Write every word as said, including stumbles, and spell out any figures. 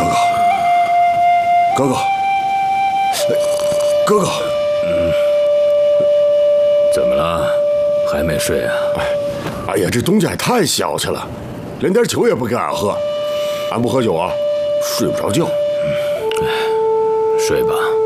哥哥，哥哥，哥哥， 嗯，怎么了？还没睡啊？ 哎，哎呀，这东家也太小气了，连点酒也不给俺喝。俺不喝酒啊，睡不着觉。 嗯，睡吧。